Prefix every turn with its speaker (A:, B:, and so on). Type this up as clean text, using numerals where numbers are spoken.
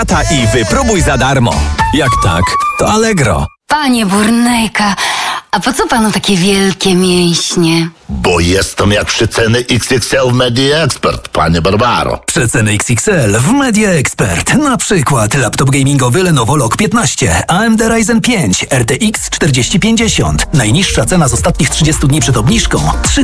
A: I wypróbuj za darmo. Jak tak, to Allegro.
B: Panie Burnejka, a po co panu takie wielkie mięśnie?
C: Bo jestem jak przeceny XXL w Media Expert, panie Barbaro.
D: Przeceny XXL w Media Expert. Na przykład laptop gamingowy Lenovo Log 15, AMD Ryzen 5, RTX 4050. Najniższa cena z ostatnich 30 dni przed obniżką